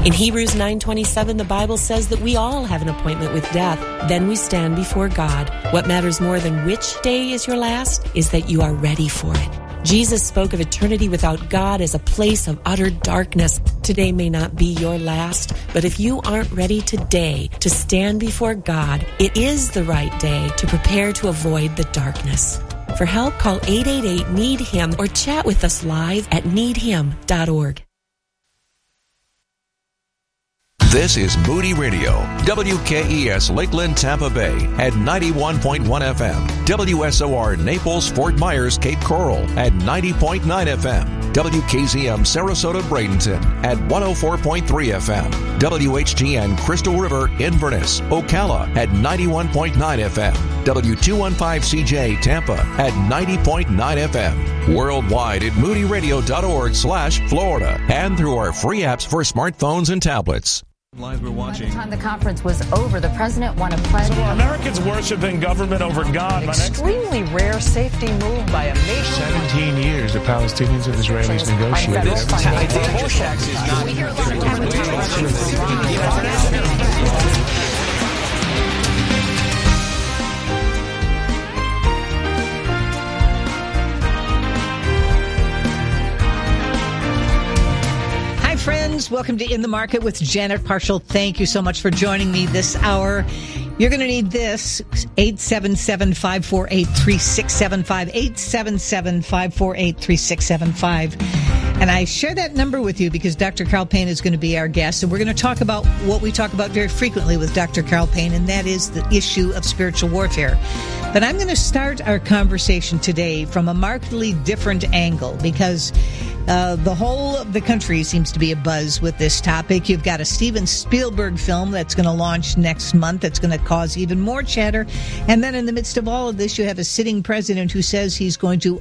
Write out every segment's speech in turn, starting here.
In Hebrews 9:27, the Bible says that we all have an appointment with death. Then we stand before God. What matters more than which day is your last is that you are ready for it. Jesus spoke of eternity without God as a place of utter darkness. Today may not be your last, but if you aren't ready today to stand before God, it is the right day to prepare to avoid the darkness. For help, call 888-NEED-HIM or chat with us live at needhim.org. This is Moody Radio, WKES Lakeland, Tampa Bay at 91.1 FM, WSOR Naples, Fort Myers, Cape Coral at 90.9 FM, WKZM Sarasota, Bradenton at 104.3 FM, WHGN Crystal River, Inverness, Ocala at 91.9 FM, W215CJ Tampa at 90.9 FM, worldwide at moodyradio.org/Florida, and through our free apps for smartphones and tablets. Live, we're watching. By the time the conference was over, the president won a pledge. So are Americans worshiping government over God? An extremely rare safety move by a nation. 17 years the Palestinians and Israelis negotiated. Friends, welcome to In the Market with Janet Parshall. Thank you so much for joining me this hour. You're going to need this, 877-548-3675, 877-548-3675. And I share that number with you because Dr. Carl Payne is going to be our guest. And we're going to talk about what we talk about very frequently with Dr. Carl Payne, and that is the issue of spiritual warfare. But I'm going to start our conversation today from a markedly different angle because the whole of the country seems to be abuzz with this topic. You've got a Steven Spielberg film that's going to launch next month that's going to cause even more chatter. And then in the midst of all of this, you have a sitting president who says he's going to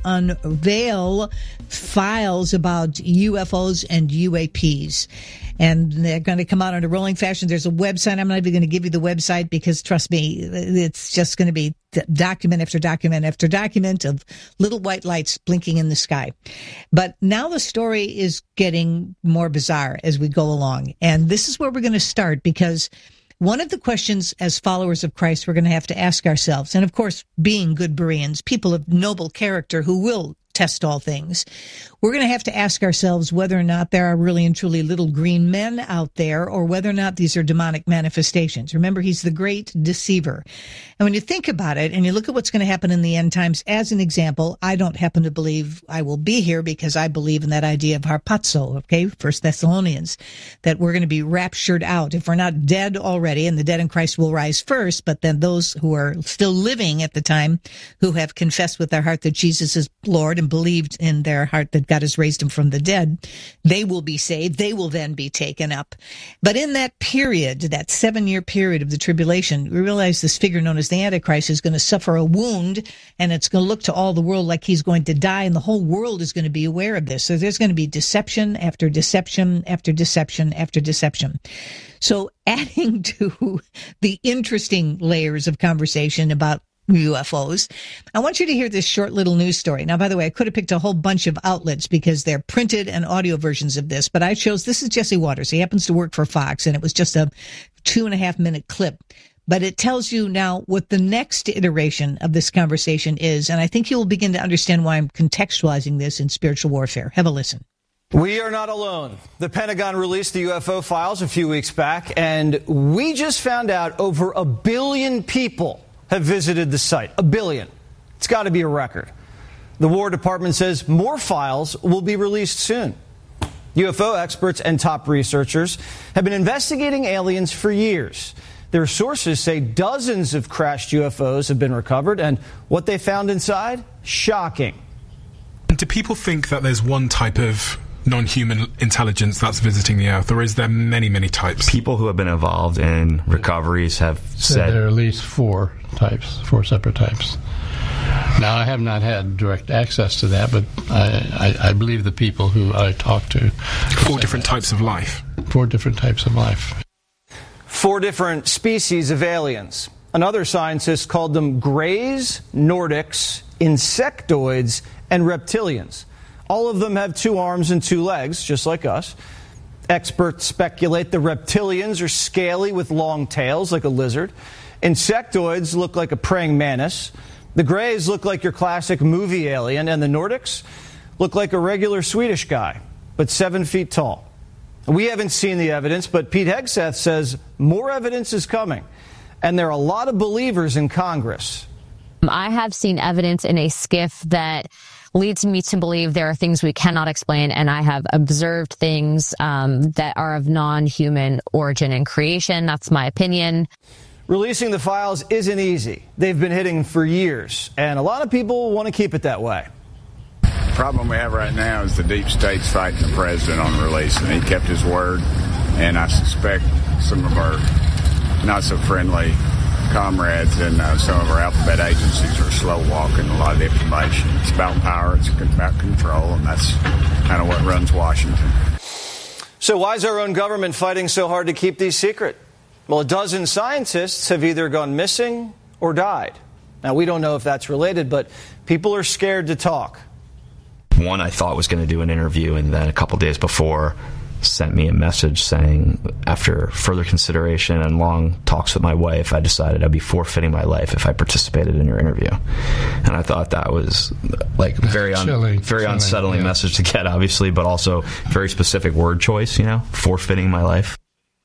unveil files about UFOs and UAPs. And they're going to come out in a rolling fashion. There's a website. I'm not even going to give you the website because, trust me, it's just going to be document after document after document of little white lights blinking in the sky. But now the story is getting more bizarre as we go along. And this is where we're going to start because one of the questions as followers of Christ we're going to have to ask ourselves, and of course, being good Bereans, people of noble character who will test all things, we're going to have to ask ourselves whether or not there are really and truly little green men out there or whether or not these are demonic manifestations. Remember, he's the great deceiver. And when you think about it and you look at what's going to happen in the end times, as an example, I don't happen to believe I will be here because I believe in that idea of harpazo, okay, 1 Thessalonians, that we're going to be raptured out. If we're not dead already, and the dead in Christ will rise first, but then those who are still living at the time, who have confessed with their heart that Jesus is Lord and believed in their heart that God has raised him from the dead, they will be saved. They will then be taken up. But in that period, that 7-year period of the tribulation, we realize this figure known as the Antichrist is going to suffer a wound, and it's going to look to all the world like he's going to die, and the whole world is going to be aware of this. So there's going to be deception after deception after deception after deception. So adding to the interesting layers of conversation about UFOs, I want you to hear this short little news story. Now, by the way, I could have picked a whole bunch of outlets because they're printed and audio versions of this, but I chose, this is Jesse Waters. He happens to work for Fox, and it was just a 2.5-minute clip. But it tells you now what the next iteration of this conversation is, and I think you will begin to understand why I'm contextualizing this in spiritual warfare. Have a listen. We are not alone. The Pentagon released the UFO files a few weeks back, and we just found out over 1 billion people have visited the site. 1 billion. It's got to be a record. The War Department says more files will be released soon. UFO experts and top researchers have been investigating aliens for years. Their sources say dozens of crashed UFOs have been recovered, and what they found inside? Shocking. Do people think that there's one type of non-human intelligence that's visiting the Earth, or is there many, many types? People who have been involved in recoveries have said there are at least 4 separate types. Now, I have not had direct access to that, but I believe the people who I talk to. 4 different types of life. 4 different types of life. 4 different species of aliens. Another scientist called them Greys, Nordics, Insectoids, and Reptilians. All of them have 2 arms and 2 legs, just like us. Experts speculate the reptilians are scaly with long tails like a lizard. Insectoids look like a praying mantis. The Greys look like your classic movie alien. And the Nordics look like a regular Swedish guy, but 7 feet tall. We haven't seen the evidence, but Pete Hegseth says more evidence is coming. And there are a lot of believers in Congress. I have seen evidence in a skiff that leads me to believe there are things we cannot explain, and I have observed things that are of non-human origin and creation. That's my opinion. Releasing the files isn't easy. They've been hidden for years, and a lot of people want to keep it that way. The problem we have right now is the deep state's fighting the president on release, and he kept his word, and I suspect some of our not-so-friendly comrades and some of our alphabet agencies are slow-walking a lot of the information. It's about power, it's about control, and that's kind of what runs Washington. So why is our own government fighting so hard to keep these secret? Well, a dozen scientists have either gone missing or died. Now, we don't know if that's related, but people are scared to talk. One I thought was going to do an interview, and then a couple days before sent me a message saying, after further consideration and long talks with my wife, I decided I'd be forfeiting my life if I participated in your interview. And I thought that was like very unsettling message to get, obviously, but also very specific word choice, forfeiting my life.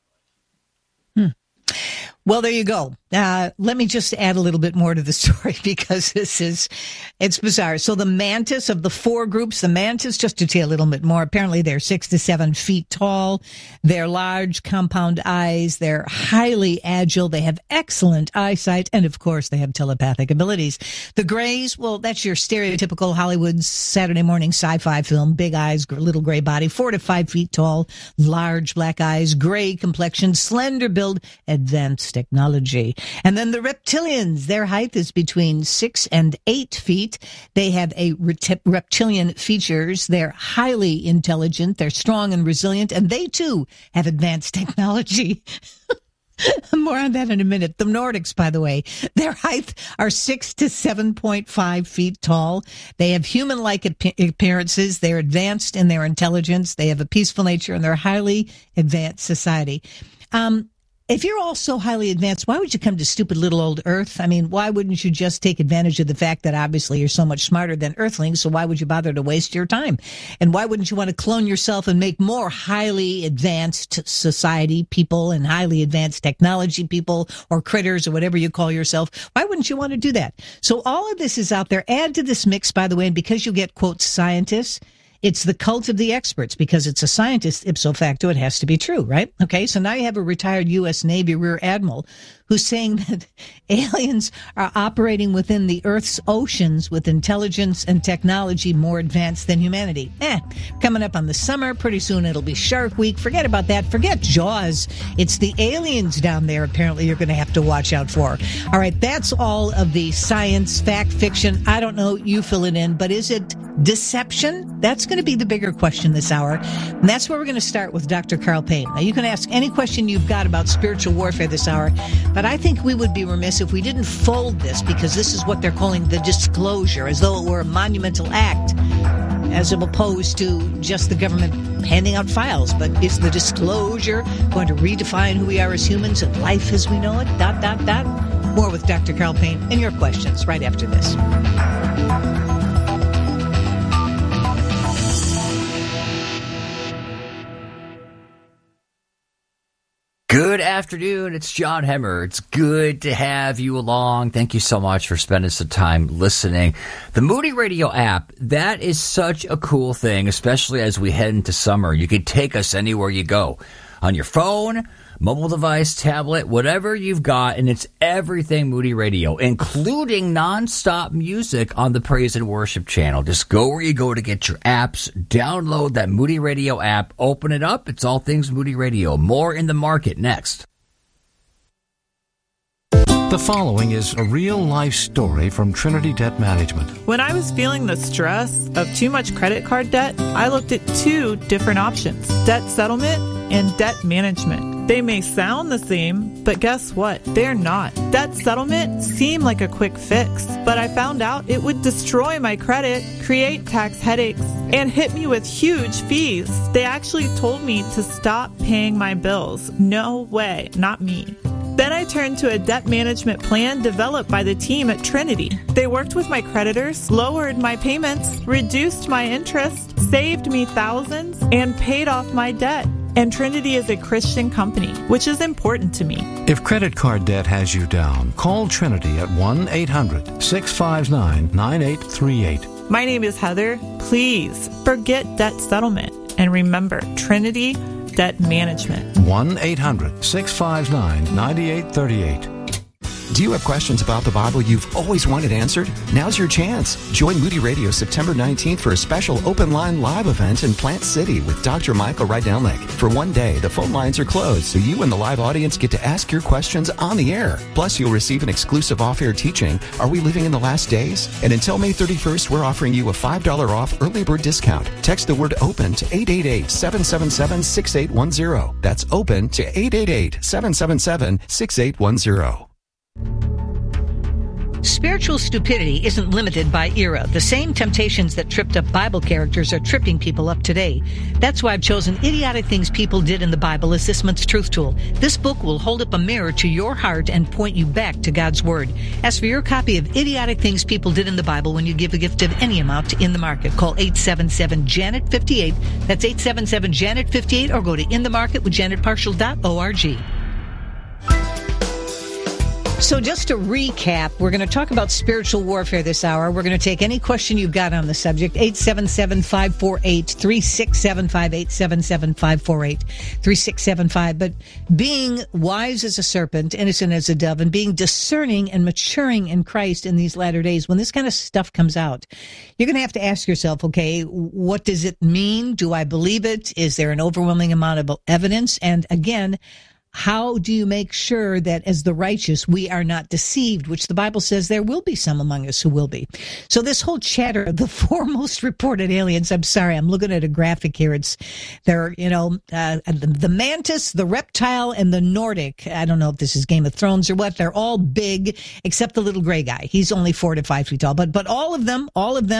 Well, there you go. Let me just add a little bit more to the story because it's bizarre. So the mantis of the 4 groups, the mantis, just to tell you a little bit more, apparently they're 6 to 7 feet tall. They're large compound eyes. They're highly agile. They have excellent eyesight. And of course, they have telepathic abilities. The Greys, well, that's your stereotypical Hollywood Saturday morning sci-fi film. Big eyes, little gray body, 4 to 5 feet tall, large black eyes, gray complexion, slender build, advanced technology. And then the reptilians, their height is between 6 and 8 feet. They have a reptilian features. They're highly intelligent. They're strong and resilient. And they, too, have advanced technology. More on that in a minute. The Nordics, by the way, their height are 6 to 7.5 feet tall. They have human-like appearances. They're advanced in their intelligence. They have a peaceful nature, and they're a highly advanced society. If you're all so highly advanced, why would you come to stupid little old Earth? I mean, why wouldn't you just take advantage of the fact that obviously you're so much smarter than Earthlings, so why would you bother to waste your time? And why wouldn't you want to clone yourself and make more highly advanced society people and highly advanced technology people or critters or whatever you call yourself? Why wouldn't you want to do that? So all of this is out there. Add to this mix, by the way, and because you get, quote, scientists, it's the cult of the experts because it's a scientist, ipso facto, it has to be true, right? Okay, so now you have a retired U.S. Navy Rear Admiral who's saying that aliens are operating within the Earth's oceans with intelligence and technology more advanced than humanity. Coming up on the summer, pretty soon it'll be Shark Week. Forget about that. Forget Jaws. It's the aliens down there apparently you're going to have to watch out for. All right, that's all of the science, fact, fiction. I don't know, you fill it in, but is it deception? That's going to be the bigger question this hour. And that's where we're going to start with Dr. Carl Payne. Now, you can ask any question you've got about spiritual warfare this hour, but I think we would be remiss if we didn't fold this because this is what they're calling the disclosure, as though it were a monumental act, as opposed to just the government handing out files. But is the disclosure going to redefine who we are as humans and life as we know it? ... More with Dr. Carl Payne and your questions right after this. Good afternoon. It's John Hemmer. It's good to have you along. Thank you so much for spending some time listening. The Moody Radio app, that is such a cool thing, especially as we head into summer. You can take us anywhere you go. On your phone, mobile device, tablet, whatever you've got, and it's everything Moody Radio, including nonstop music on the Praise and Worship channel. Just go where you go to get your apps, download that Moody Radio app, open it up. It's all things Moody Radio. More in the market next. The following is a real-life story from Trinity Debt Management. When I was feeling the stress of too much credit card debt, I looked at 2 different options: debt settlement and debt management. They may sound the same, but guess what? They're not. Debt settlement seemed like a quick fix, but I found out it would destroy my credit, create tax headaches, and hit me with huge fees. They actually told me to stop paying my bills. No way, not me. Then I turned to a debt management plan developed by the team at Trinity. They worked with my creditors, lowered my payments, reduced my interest, saved me thousands, and paid off my debt. And Trinity is a Christian company, which is important to me. If credit card debt has you down, call Trinity at 1-800-659-9838. My name is Heather. Please forget debt settlement. And remember, Trinity Debt Management. 1-800-659-9838. Do you have questions about the Bible you've always wanted answered? Now's your chance. Join Moody Radio September 19th for a special open line live event in Plant City with Dr. Michael Rydelnik. For one day, the phone lines are closed, so you and the live audience get to ask your questions on the air. Plus, you'll receive an exclusive off-air teaching, Are We Living in the Last Days? And until May 31st, we're offering you a $5 off early bird discount. Text the word OPEN to 888-777-6810. That's OPEN to 888-777-6810. Spiritual stupidity isn't limited by era. The same temptations that tripped up Bible characters are tripping people up today. That's why I've chosen Idiotic Things People Did in the Bible as this month's Truth Tool. This book will hold up a mirror to your heart and point you back to God's Word. Ask for your copy of Idiotic Things People Did in the Bible when you give a gift of any amount to In the Market. Call 877-JANET-58. That's 877-JANET-58, or go to inthemarketwithjanetparshall.org. So just to recap, we're going to talk about spiritual warfare this hour. We're going to take any question you've got on the subject, 877-548-3675, 877-548-3675. But being wise as a serpent, innocent as a dove, and being discerning and maturing in Christ in these latter days, when this kind of stuff comes out, you're going to have to ask yourself, okay, what does it mean? Do I believe it? Is there an overwhelming amount of evidence? And again, how do you make sure that as the righteous we are not deceived, which the Bible says there will be some among us who will be. So this whole chatter of the four most reported aliens, I'm sorry, I'm looking at a graphic here. It's there, the mantis, the reptile, and the Nordic. I don't know if this is Game of Thrones or what. They're all big except the little gray guy. He's only 4 to 5 feet tall. But all of them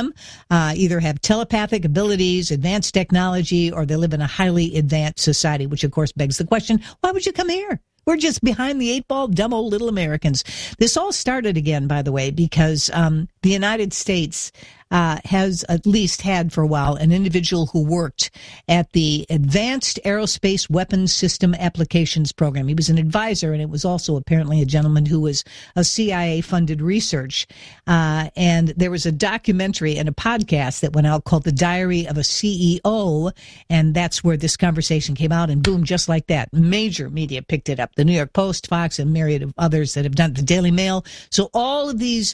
either have telepathic abilities, advanced technology, or they live in a highly advanced society, which of course begs the question, why would you come here? We're just behind the 8 ball, dumb old little Americans. This all started again, by the way, because the United States has at least had for a while an individual who worked at the Advanced Aerospace Weapons System Applications Program. He was an advisor, and it was also apparently a gentleman who was a CIA-funded research. And there was a documentary and a podcast that went out called The Diary of a CEO, and that's where this conversation came out, and boom, just like that, major media picked it up. The New York Post, Fox, and myriad of others that have done the Daily Mail. So all of these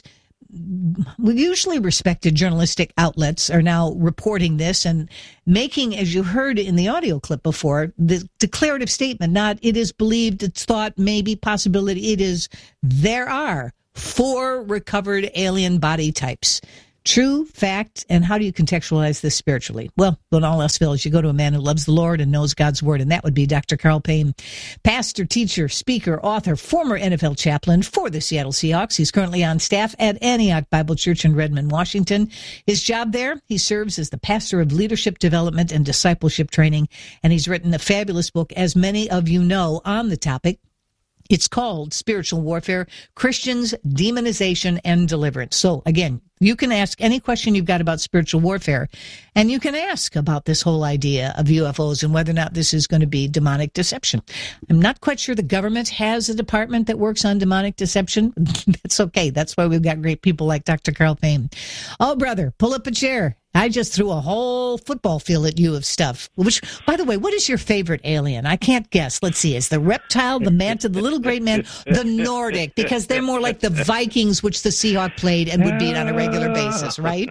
usually respected journalistic outlets are now reporting this and making, as you heard in the audio clip before, the declarative statement, not it is believed, it's thought, maybe, possibility. It is, there are 4 recovered alien body types. True, fact, and how do you contextualize this spiritually? Well, when all else fails, you go to a man who loves the Lord and knows God's Word, and that would be Dr. Carl Payne, pastor, teacher, speaker, author, former NFL chaplain for the Seattle Seahawks. He's currently on staff at Antioch Bible Church in Redmond, Washington. His job there, he serves as the pastor of leadership development and discipleship training, and he's written a fabulous book, as many of you know, on the topic. It's called Spiritual Warfare, Christians, Demonization, and Deliverance. So, again, you can ask any question you've got about spiritual warfare, and you can ask about this whole idea of UFOs and whether or not this is going to be demonic deception. I'm not quite sure the government has a department that works on demonic deception. That's okay. That's why we've got great people like Dr. Carl Payne. Oh, brother, pull up a chair. I just threw a whole football field at you of stuff. Which, by the way, what is your favorite alien? I can't guess. Let's see. Is the reptile, the manta, the little great man, the Nordic? Because they're more like the Vikings, which the Seahawk played and would beat on a regular basis, right?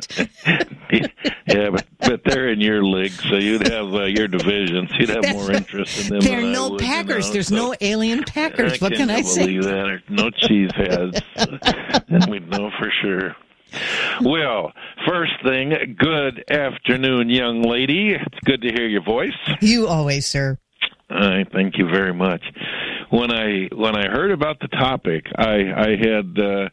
Yeah, but they're in your league, so you'd have your divisions. You'd have more interest in them. There are no Packers. There's no alien Packers. What can I say? I can't believe that. There's no cheeseheads. And we'd know for sure. Well, first thing, good afternoon, young lady. It's good to hear your voice. You always, sir. Thank you very much. When I heard about the topic, I had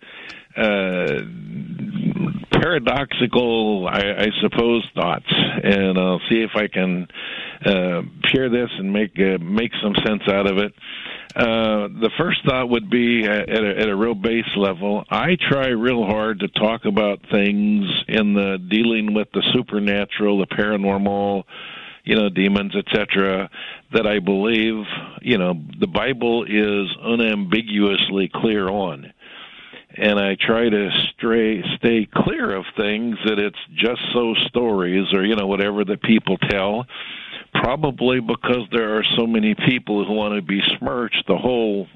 paradoxical, I suppose, thoughts, and I'll see if I can share this and make some sense out of it. The first thought would be at a real base level. I try real hard to talk about things in the dealing with the supernatural, the paranormal, demons, etc., that I believe, the Bible is unambiguously clear on. And I try to stay clear of things that it's just so stories or, whatever that people tell, probably because there are so many people who want to besmirch the whole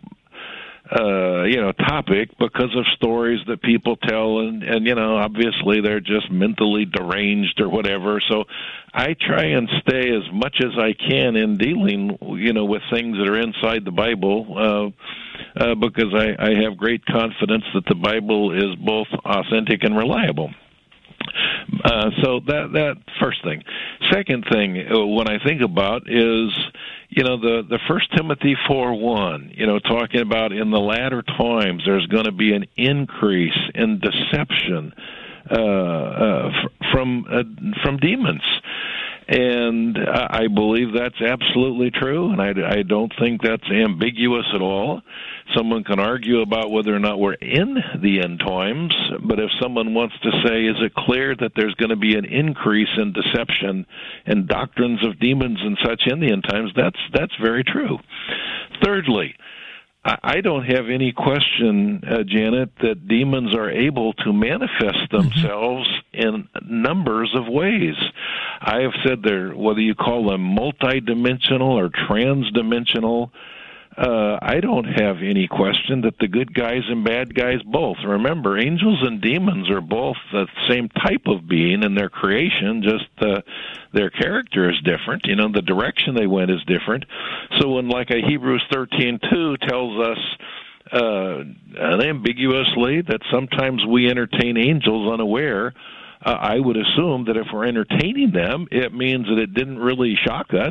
topic because of stories that people tell, and obviously they're just mentally deranged or whatever. So I try and stay as much as I can in dealing, with things that are inside the Bible, because I have great confidence that the Bible is both authentic and reliable. So that first thing. Second thing, when I think about is, the 1 Timothy 4:1, talking about in the latter times there's going to be an increase in deception from demons. And I believe that's absolutely true, and I don't think that's ambiguous at all. Someone can argue about whether or not we're in the end times, but if someone wants to say, is it clear that there's going to be an increase in deception and doctrines of demons and such in the end times, that's very true. Thirdly, I don't have any question, Janet, that demons are able to manifest themselves in numbers of ways. I have said they're, whether you call them multidimensional or transdimensional, I don't have any question that the good guys and bad guys both. Remember, angels and demons are both the same type of being in their creation, just their character is different. The direction they went is different. So when, like Hebrews 13:2 tells us unambiguously that sometimes we entertain angels unaware, I would assume that if we're entertaining them, it means that it didn't really shock us.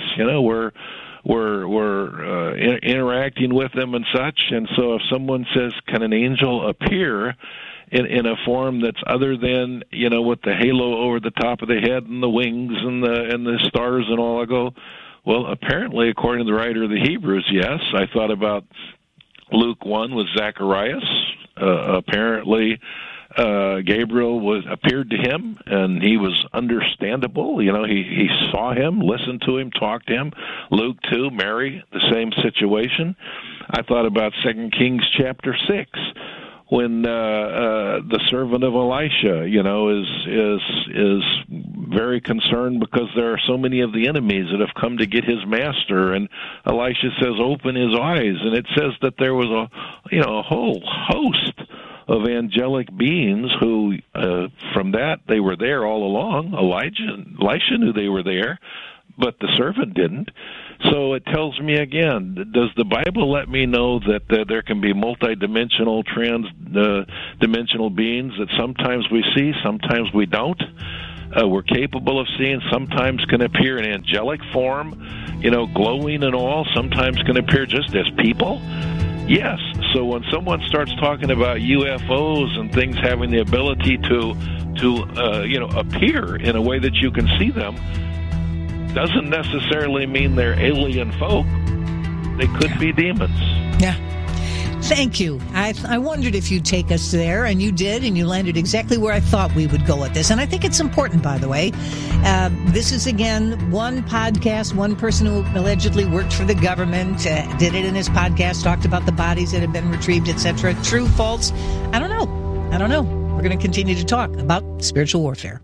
We're interacting with them and such, and so if someone says, can an angel appear in a form that's other than, with the halo over the top of the head and the wings and the stars and all, I go, well, apparently, according to the writer of the Hebrews, yes. I thought about Luke 1 with Zacharias. Apparently, Gabriel appeared to him, and he was understandable. He saw him, listened to him, talked to him. Luke 2, Mary, the same situation. I thought about 2 Kings chapter 6, when the servant of Elisha, is very concerned because there are so many of the enemies that have come to get his master, and Elisha says, "Open his eyes," and it says that there was a whole host of angelic beings who, from that, they were there all along. Elisha knew they were there, but the servant didn't. So it tells me again, does the Bible let me know that there can be multidimensional, trans-dimensional beings that sometimes we see, sometimes we don't? We're capable of seeing, sometimes can appear in angelic form, glowing and all, sometimes can appear just as people. Yes. So when someone starts talking about UFOs and things having the ability to appear in a way that you can see them, doesn't necessarily mean they're alien folk. They could be demons. Yeah. Thank you. I wondered if you'd take us there, and you did, and you landed exactly where I thought we would go with this. And I think it's important, by the way. This is, again, one podcast, one person who allegedly worked for the government, did it in his podcast, talked about the bodies that have been retrieved, etc. True, false? I don't know. We're going to continue to talk about spiritual warfare.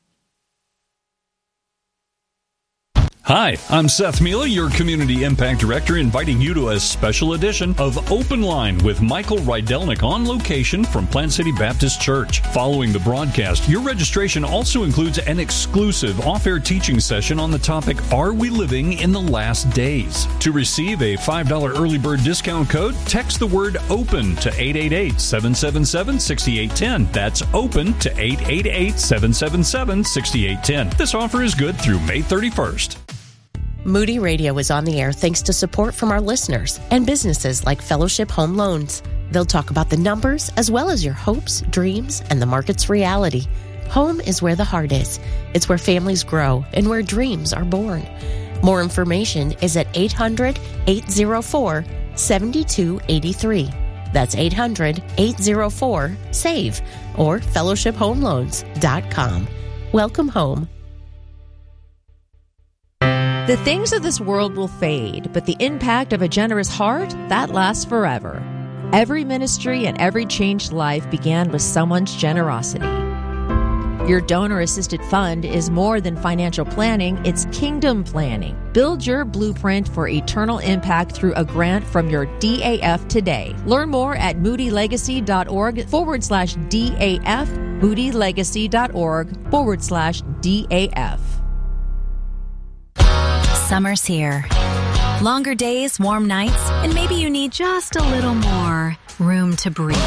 Hi, I'm Seth Mila, your Community Impact Director, inviting you to a special edition of Open Line with Michael Rydelnik on location from Plant City Baptist Church. Following the broadcast, your registration also includes an exclusive off-air teaching session on the topic, Are We Living in the Last Days? To receive a $5 early bird discount code, text the word OPEN to 888-777-6810. That's OPEN to 888-777-6810. This offer is good through May 31st. Moody Radio is on the air thanks to support from our listeners and businesses like Fellowship Home Loans. They'll talk about the numbers as well as your hopes, dreams, and the market's reality. Home is where the heart is. It's where families grow and where dreams are born. More information is at 800-804-7283. That's 800-804-SAVE or fellowshiphomeloans.com. Welcome home. The things of this world will fade, but the impact of a generous heart, that lasts forever. Every ministry and every changed life began with someone's generosity. Your donor-assisted fund is more than financial planning, it's kingdom planning. Build your blueprint for eternal impact through a grant from your DAF today. Learn more at moodylegacy.org/DAF, moodylegacy.org/DAF. Summer's here. Longer days, warm nights, and maybe you need just a little more room to breathe.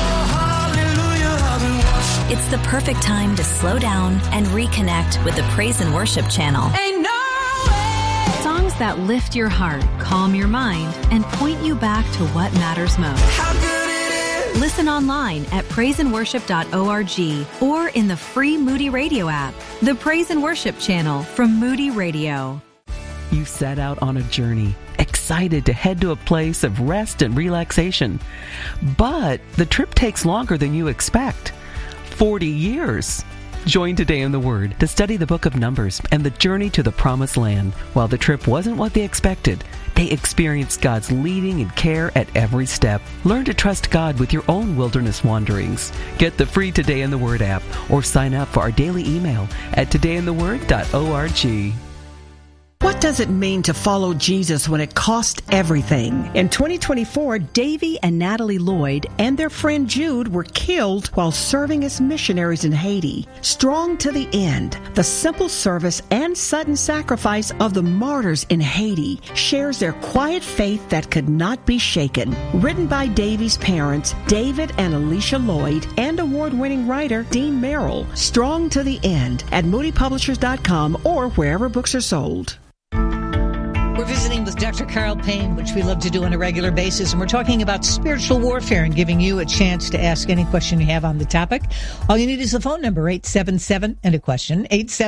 It's the perfect time to slow down and reconnect with the Praise and Worship channel. Ain't no way. Songs that lift your heart, calm your mind, and point you back to what matters most. How good it is. Listen online at praiseandworship.org or in the free Moody Radio app. The Praise and Worship channel from Moody Radio. You set out on a journey, excited to head to a place of rest and relaxation. But the trip takes longer than you expect. 40 years. Join Today in the Word to study the book of Numbers and the journey to the Promised Land. While the trip wasn't what they expected, they experienced God's leading and care at every step. Learn to trust God with your own wilderness wanderings. Get the free Today in the Word app or sign up for our daily email at todayintheword.org. What does it mean to follow Jesus when it costs everything? In 2024, Davy and Natalie Lloyd and their friend Jude were killed while serving as missionaries in Haiti. Strong to the end, the simple service and sudden sacrifice of the martyrs in Haiti shares their quiet faith that could not be shaken. Written by Davy's parents, David and Alicia Lloyd, and award-winning writer Dean Merrill. Strong to the end at moodypublishers.com or wherever books are sold. We're visiting with Dr. Carl Payne, which we love to do on a regular basis, and we're talking about spiritual warfare and giving you a chance to ask any question you have on the topic. All you need is the phone number, 877 and a question,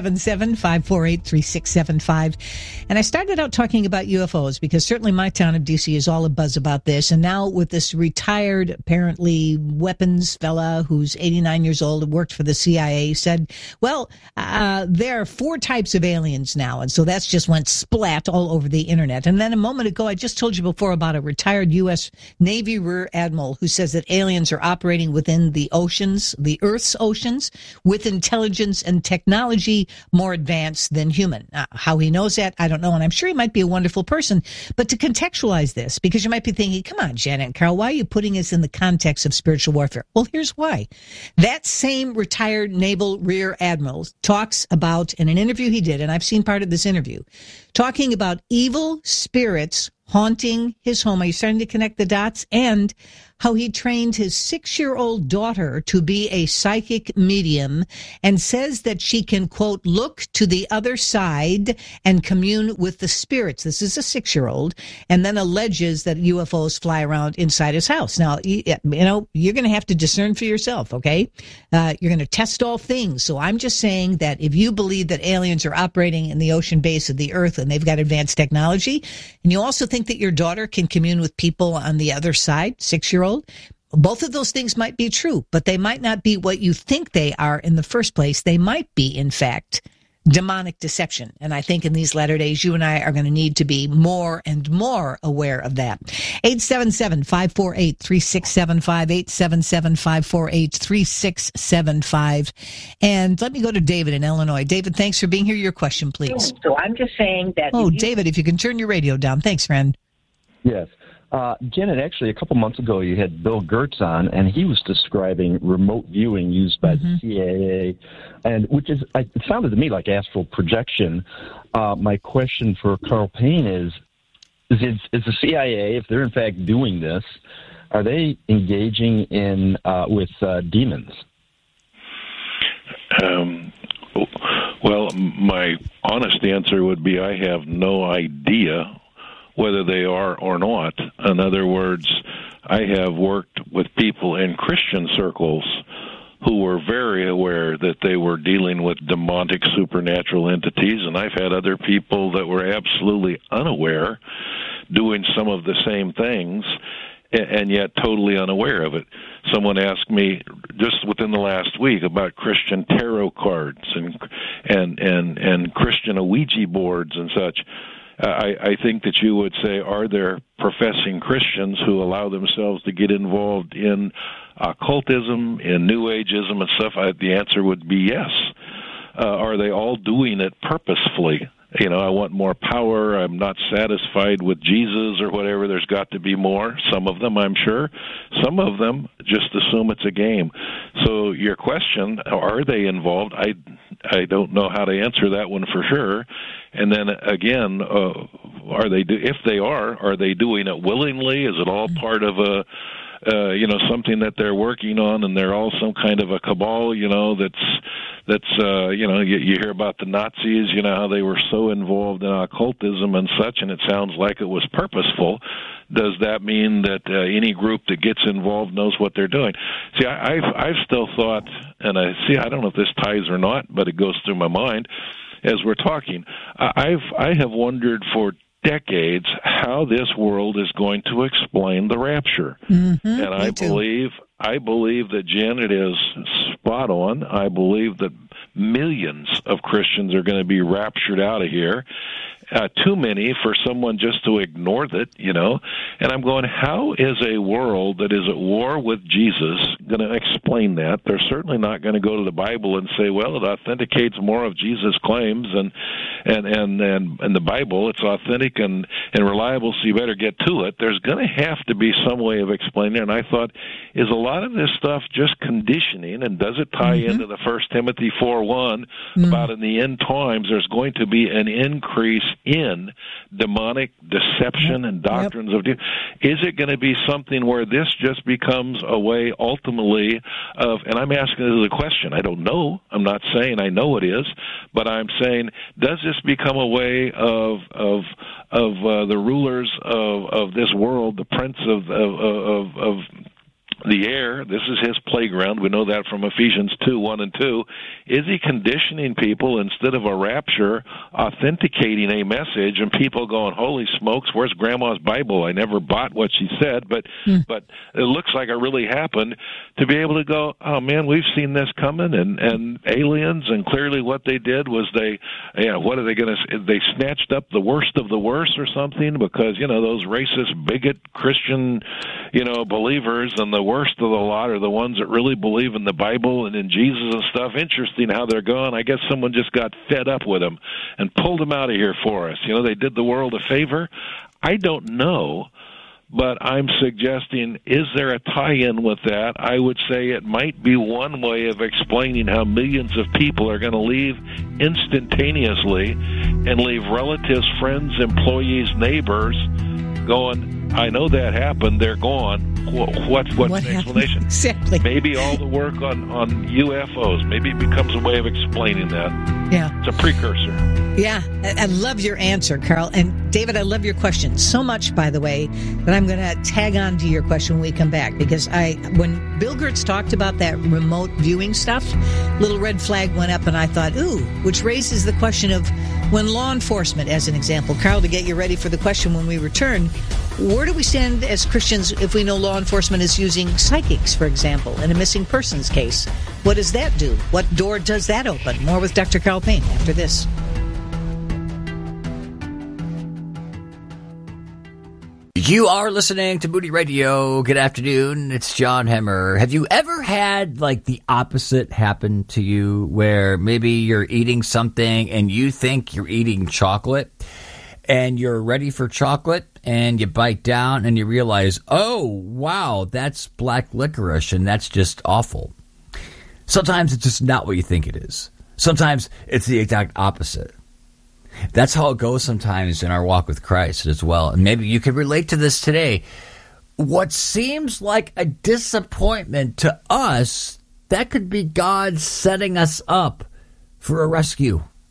877-548-3675. And I started out talking about UFOs because certainly my town of D.C. is all abuzz about this. And now with this retired, apparently, weapons fella who's 89 years old, worked for the CIA, said, well, there are 4 types of aliens now. And so that's just went splat all over the internet. And then a moment ago, I just told you before about a retired U.S. Navy Rear Admiral who says that aliens are operating within the oceans, the Earth's oceans, with intelligence and technology more advanced than human. How he knows that, I don't know. And I'm sure he might be a wonderful person. But to contextualize this, because you might be thinking, come on, Janet and Carl, why are you putting us in the context of spiritual warfare? Well, here's why. That same retired Naval Rear Admiral talks about, in an interview he did, and I've seen part of this interview, talking about evil spirits haunting his home. Are you starting to connect the dots? And how he trained his 6-year-old daughter to be a psychic medium and says that she can, quote, look to the other side and commune with the spirits. This is a 6-year-old, and then alleges that UFOs fly around inside his house. Now, you know, you're going to have to discern for yourself, okay? You're going to test all things. So I'm just saying that if you believe that aliens are operating in the ocean base of the Earth and they've got advanced technology, and you also think that your daughter can commune with people on the other side, 6-year-old, both of those things might be true, but they might not be what you think they are in the first place. They might be, in fact, demonic deception. And I think in these latter days, you and I are going to need to be more and more aware of that. 877-548-3675, 877-548-3675. And let me go to David in Illinois. David, thanks for being here. Your question, please. So I'm just saying that... Oh, David, if you can turn your radio down. Thanks, friend. Yes. Janet, actually, a couple months ago, you had Bill Gertz on, and he was describing remote viewing used by the CIA, and it sounded to me like astral projection. My question for Carl Payne is the CIA, if they're in fact doing this, are they engaging in with demons? Well, my honest answer would be I have no idea whether they are or not. In other words, I have worked with people in Christian circles who were very aware that they were dealing with demonic supernatural entities, and I've had other people that were absolutely unaware doing some of the same things and yet totally unaware of it. Someone asked me just within the last week about Christian tarot cards and Christian Ouija boards and such. I think that you would say, are there professing Christians who allow themselves to get involved in occultism, in New Ageism and stuff? The answer would be yes. Are they all doing it purposefully? You know, I want more power. I'm not satisfied with Jesus or whatever. There's got to be more. Some of them, I'm sure. Some of them just assume it's a game. So your question, are they involved? I don't know how to answer that one for sure. And then again, are they? If they are they doing it willingly? Is it all part of a something that they're working on, and they're all some kind of a cabal, that's you hear about the Nazis, how they were so involved in occultism and such, and it sounds like it was purposeful. Does that mean that any group that gets involved knows what they're doing? See, I've still thought, and I don't know if this ties or not, but it goes through my mind as we're talking. I have wondered for decades how this world is going to explain the rapture. Mm-hmm, and I believe that Janet is spot on. I believe that millions of Christians are going to be raptured out of here. Too many for someone just to ignore that, And I'm going, how is a world that is at war with Jesus going to explain that? They're certainly not going to go to the Bible and say, well, it authenticates more of Jesus' claims and the Bible. It's authentic and reliable, so you better get to it. There's going to have to be some way of explaining it. And I thought, is a lot of this stuff just conditioning, and does it tie into the 1 Timothy 4:1 about in the end times there's going to be an increase in demonic deception and doctrines of... Is it going to be something where this just becomes a way ultimately of... And I'm asking this as a question. I don't know. I'm not saying I know it is, but I'm saying, does this become a way of the rulers of this world, the prince of the air? This is his playground. We know that from Ephesians 2:1 and 2. Is he conditioning people instead of a rapture, authenticating a message, and people going, holy smokes, where's Grandma's Bible? I never bought what she said, but it looks like it really happened, to be able to go, oh man, we've seen this coming, and aliens, and clearly what they did was they snatched up the worst of the worst or something, because, those racist, bigot Christian, believers, and the worst of the lot are the ones that really believe in the Bible and in Jesus and stuff. Interesting how they're going. I guess someone just got fed up with them and pulled them out of here for us. They did the world a favor. I don't know, but I'm suggesting, is there a tie-in with that? I would say it might be one way of explaining how millions of people are going to leave instantaneously and leave relatives, friends, employees, neighbors going, I know that happened, they're gone. What's the explanation? Exactly. Maybe all the work on UFOs. Maybe it becomes a way of explaining that. Yeah. It's a precursor. Yeah. I love your answer, Carl. And David, I love your question so much, by the way, that I'm going to tag on to your question when we come back. Because when Bill Gertz talked about that remote viewing stuff, little red flag went up, and I thought, ooh, which raises the question of when law enforcement, as an example. Carl, to get you ready for the question when we return, where do we stand as Christians if we know law enforcement is using psychics, for example, in a missing persons case? What does that do? What door does that open? More with Dr. Carl Payne after this. You are listening to Moody Radio. Good afternoon. It's John Hemmer. Have you ever had the opposite happen to you, where maybe you're eating something and you think you're eating chocolate, and you're ready for chocolate, and you bite down and you realize, oh, wow, that's black licorice, and that's just awful. Sometimes it's just not what you think it is. Sometimes it's the exact opposite. That's how it goes sometimes in our walk with Christ as well. And maybe you can relate to this today. What seems like a disappointment to us, that could be God setting us up for a rescue.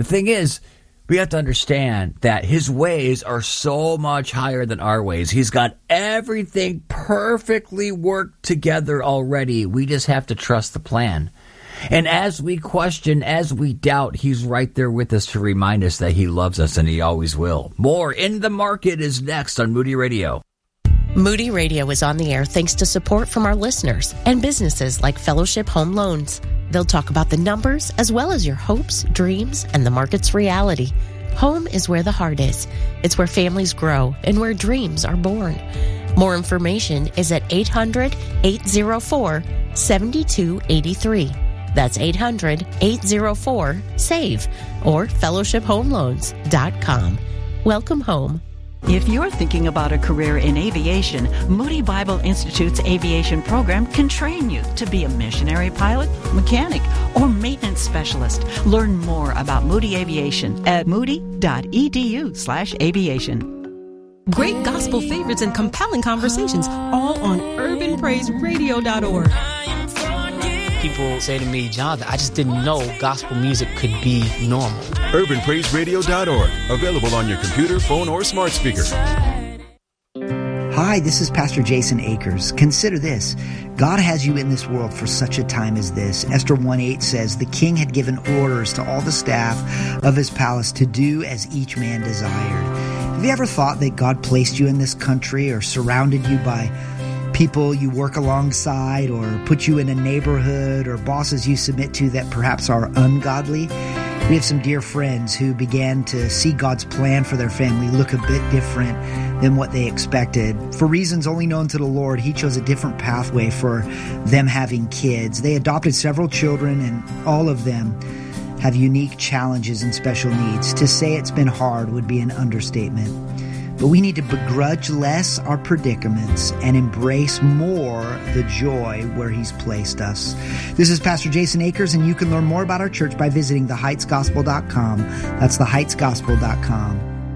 The thing is, we have to understand that his ways are so much higher than our ways. He's got everything perfectly worked together already. We just have to trust the plan. And as we question, as we doubt, he's right there with us to remind us that he loves us, and he always will. More In the Market is next on Moody Radio. Moody Radio is on the air thanks to support from our listeners and businesses like Fellowship Home Loans. They'll talk about the numbers as well as your hopes, dreams, and the market's reality. Home is where the heart is. It's where families grow and where dreams are born. More information is at 800-804-7283. That's 800-804-SAVE or fellowshiphomeloans.com. Welcome home. If you're thinking about a career in aviation, Moody Bible Institute's aviation program can train you to be a missionary pilot, mechanic, or maintenance specialist. Learn more about Moody Aviation at moody.edu/aviation. Great gospel favorites and compelling conversations, all on urbanpraiseradio.org. People say to me, Jonathan, I just didn't know gospel music could be normal. urbanpraiseradio.org. Available on your computer, phone, or smart speaker. Hi, this is Pastor Jason Akers. Consider this. God has you in this world for such a time as this. Esther 1:8 says, the king had given orders to all the staff of his palace to do as each man desired. Have you ever thought that God placed you in this country or surrounded you by people you work alongside or put you in a neighborhood or bosses you submit to that perhaps are ungodly? We have some dear friends who began to see God's plan for their family look a bit different than what they expected. For reasons only known to the Lord, He chose a different pathway for them having kids. They adopted several children, and all of them have unique challenges and special needs. To say it's been hard would be an understatement. But we need to begrudge less our predicaments and embrace more the joy where He's placed us. This is Pastor Jason Akers, and you can learn more about our church by visiting theheightsgospel.com. That's theheightsgospel.com.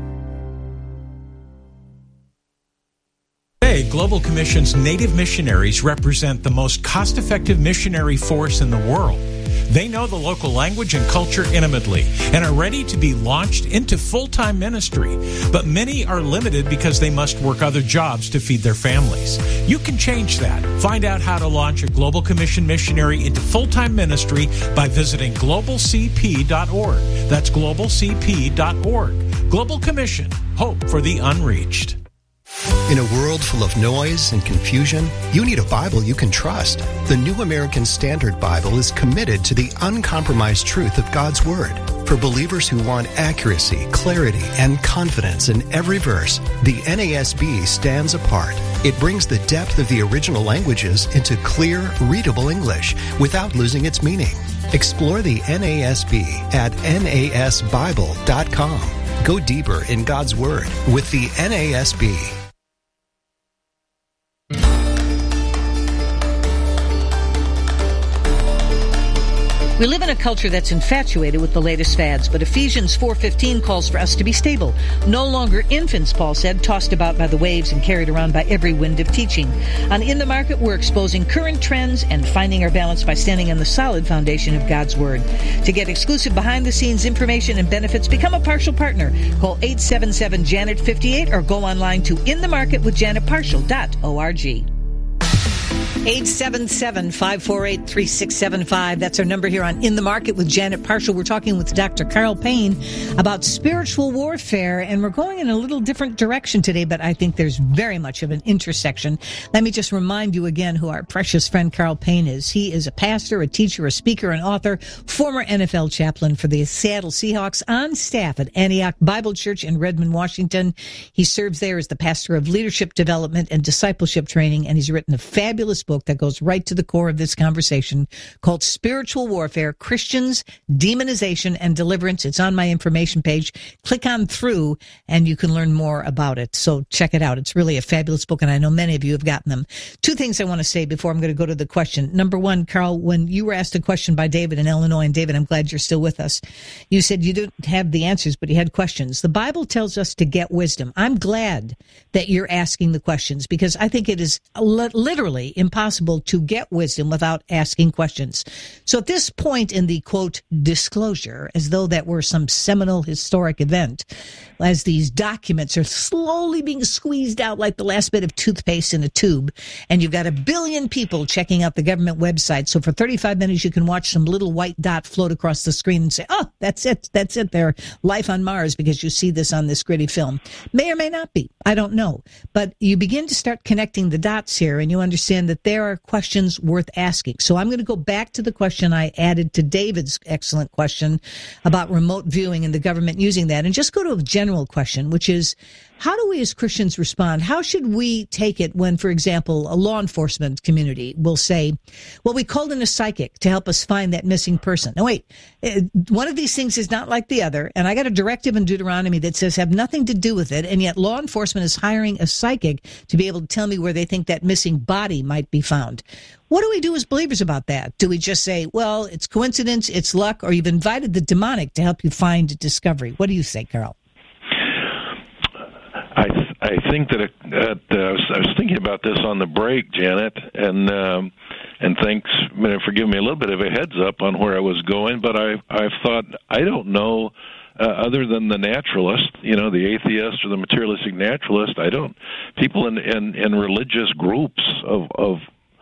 Today, Global Commission's Native missionaries represent the most cost-effective missionary force in the world. They know the local language and culture intimately and are ready to be launched into full-time ministry. But many are limited because they must work other jobs to feed their families. You can change that. Find out how to launch a Global Commission missionary into full-time ministry by visiting globalcp.org. That's globalcp.org. Global Commission. Hope for the unreached. In a world full of noise and confusion, you need a Bible you can trust. The New American Standard Bible is committed to the uncompromised truth of God's Word. For believers who want accuracy, clarity, and confidence in every verse, the NASB stands apart. It brings the depth of the original languages into clear, readable English without losing its meaning. Explore the NASB at nasbible.com. Go deeper in God's Word with the NASB. We live in a culture that's infatuated with the latest fads, but Ephesians 4:15 calls for us to be stable. No longer infants, Paul said, tossed about by the waves and carried around by every wind of teaching. On In the Market, we're exposing current trends and finding our balance by standing on the solid foundation of God's Word. To get exclusive behind-the-scenes information and benefits, become a partial partner. Call 877-JANET-58 or go online to inthemarketwithjanetpartial.org. 877-548-3675. That's our number here on In the Market with Janet Parshall. We're talking with Dr. Carl Payne about spiritual warfare, and we're going in a little different direction today, but I think there's very much of an intersection. Let me just remind you again who our precious friend Carl Payne is. He is a pastor, a teacher, a speaker, an author, former NFL chaplain for the Seattle Seahawks, on staff at Antioch Bible Church in Redmond, Washington. He serves there as the pastor of leadership development and discipleship training, and he's written a fabulous book that goes right to the core of this conversation called Spiritual Warfare, Christians, Demonization, and Deliverance. It's on my information page. Click on through and you can learn more about it. So check it out. It's really a fabulous book, and I know many of you have gotten them. Two things I want to say before I'm going to go to the question. Number one, Carl, when you were asked a question by David in Illinois, and David, I'm glad you're still with us, you said you didn't have the answers, but you had questions. The Bible tells us to get wisdom. I'm glad that you're asking the questions because I think it is literally impossible impossible to get wisdom without asking questions. So at this point in the, quote, disclosure, as though that were some seminal historic event, as these documents are slowly being squeezed out like the last bit of toothpaste in a tube, and you've got 1 billion people checking out the government website. So for 35 minutes, you can watch some little white dot float across the screen and say, oh, that's it. They're life on Mars, because you see this on this gritty film. May or may not be. I don't know. But you begin to start connecting the dots here, and you understand that there are questions worth asking. So I'm going to go back to the question I added to David's excellent question about remote viewing and the government using that, and just go to a general question, which is, how do we as Christians respond? How should we take it when, for example, a law enforcement community will say, well, we called in a psychic to help us find that missing person. Now, wait, one of these things is not like the other, and I got a directive in Deuteronomy that says have nothing to do with it, and yet law enforcement is hiring a psychic to be able to tell me where they think that missing body might be found. What do we do as believers about that? Do we just say, well, it's coincidence, it's luck, or you've invited the demonic to help you find discovery? What do you say, Carl? I think that I was thinking about this on the break, Janet, and thanks for giving me a little bit of a heads up on where I was going. But I've thought, I don't know, other than the naturalist, the atheist or the materialistic naturalist. People in religious groups of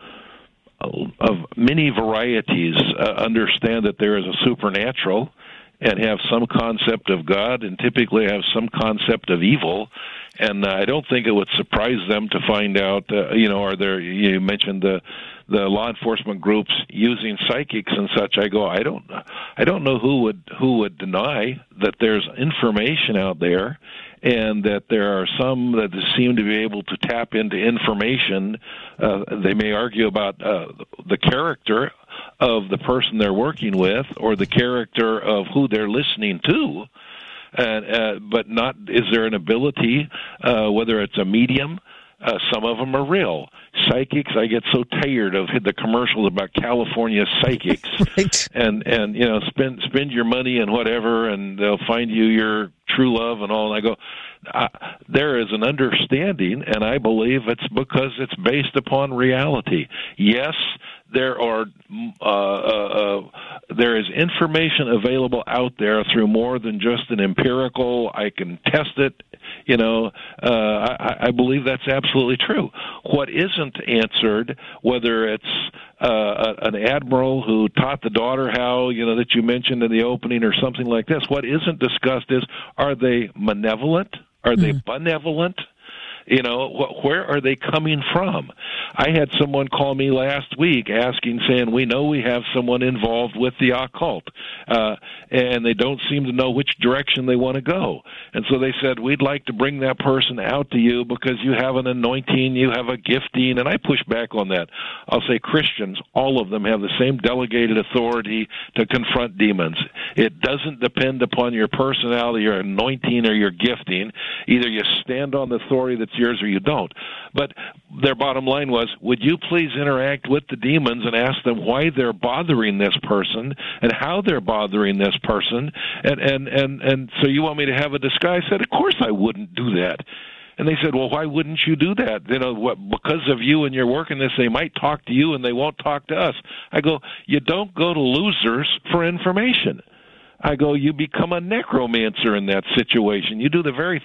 many varieties understand that there is a supernatural and have some concept of God, and typically have some concept of evil. And I don't think it would surprise them to find out, you mentioned the law enforcement groups using psychics and such. I don't know who would deny that there's information out there, and that there are some that seem to be able to tap into information. They may argue about the character of the person they're working with, or the character of who they're listening to, but not, is there an ability, whether it's a medium, some of them are real. Psychics, I get so tired of the commercials about California psychics, right. and spend your money and whatever, and they'll find you your true love and all. And I go, there is an understanding, and I believe it's because it's based upon reality. Yes, there is information available out there through more than just an empirical, I can test it, I believe that's absolutely true. What isn't answered, whether it's an admiral who taught the daughter how, that you mentioned in the opening, or something like this, what isn't discussed is, are they malevolent? Are they benevolent? Where are they coming from? I had someone call me last week saying, we know we have someone involved with the occult, and they don't seem to know which direction they want to go. And so they said, we'd like to bring that person out to you because you have an anointing, you have a gifting. And I push back on that. I'll say Christians, all of them have the same delegated authority to confront demons. It doesn't depend upon your personality, your anointing, or your gifting. Either you stand on the authority that's yours or you don't. But their bottom line was, would you please interact with the demons and ask them why they're bothering this person and how they're bothering this person, and so you want me to have a discussion? I said, of course I wouldn't do that. And they said, well, why wouldn't you do that? Because of you and your work in this, they might talk to you and they won't talk to us. I go, you don't go to losers for information. I go, you become a necromancer in that situation. You do the very